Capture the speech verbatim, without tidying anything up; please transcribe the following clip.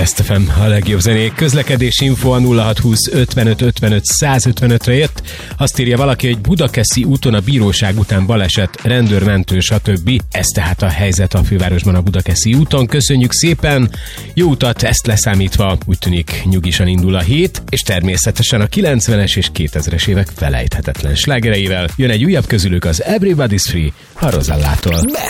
Best ef em, a legjobb zenék. Közlekedési info a nulla hat húsz ötvenöt ötvenöt száz ötvenötre jött. Azt írja valaki, hogy Budakeszi úton a bíróság után baleset, rendőrmentő, stb. Ez tehát a helyzet a fővárosban a Budakeszi úton. Köszönjük szépen, jó utat, ezt leszámítva úgy tűnik nyugisan indul a hét, és természetesen a kilencvenes és kétezres évek felejthetetlen slágereivel jön egy újabb közülük, az Everybody's Free a Rozellától.